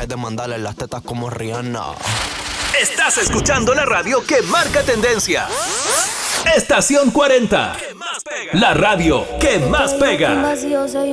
vez de mandarle las tetas como Rihanna. Estás escuchando la radio que marca tendencia. Estación 40. La radio que más pega.